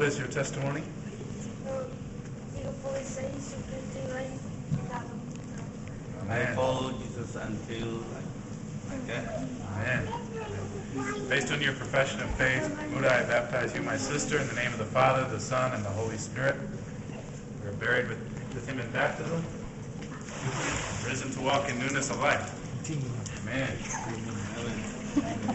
is your testimony? I follow Jesus until like that. Amen. Based on your profession of faith, Muda, I baptize you, my sister, in the name of the Father, the Son, and the Holy Spirit. We are buried with him in baptism, risen to walk in newness of life. Amen. Amen.